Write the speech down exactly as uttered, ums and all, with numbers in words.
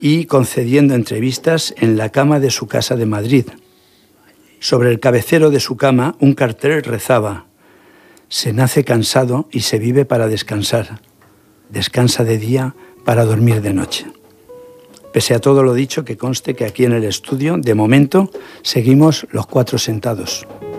y concediendo entrevistas en la cama de su casa de Madrid. Sobre el cabecero de su cama, un cartel rezaba: «Se nace cansado y se vive para descansar. Descansa de día para dormir de noche». Pese a todo lo dicho, que conste que aquí en el estudio, de momento, seguimos los cuatro sentados.